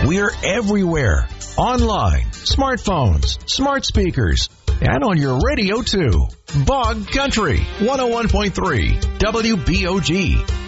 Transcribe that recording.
We're everywhere. Online, smartphones, smart speakers, and on your radio, too. Bog Country, 101.3, WBOG.